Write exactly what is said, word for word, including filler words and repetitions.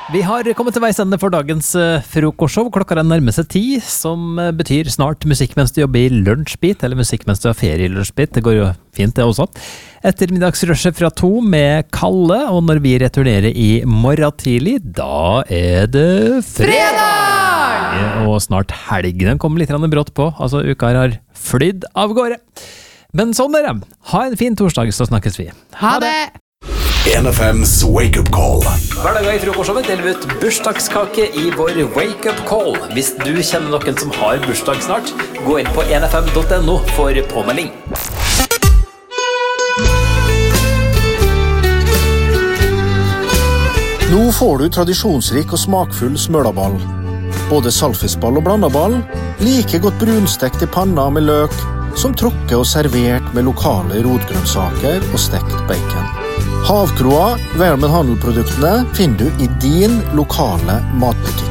Vi har kommet til veis ende for dagens uh, frokostshow. Klokka er nærmer seg ti, som uh, betyr snart musikk mens du jobber i lunsjbit, eller musikk mens du har ferie i lunsjbit. Det går jo fint det også. Ettermiddagsrushet fra to med Kalle, og når vi returnerer i morgen tidlig, da er det fredag! Og snart helg. Den kommer litt brått på, altså uka har flydd av gårde. Men sånn er det. Ha en fin torsdag, så snakkes vi. Ha det! N F M's Wake Up Call. Hver dag i frokostshowet deler vi ut bursdagskake i vår Wake Up Call. Hvis du kjenner noen som har bursdag snart, gå inn på n f m punktum no for påmelding. Nå får du tradisjonsrik og smakfull smølaball. Både salfisball og blandaball, like godt brunstekt i panna med løk, som trukket og servert med lokale rotgrønnsaker og stekt bacon. Havkroa, Velmen Handelproduktene, finner du i din lokale matbutikk.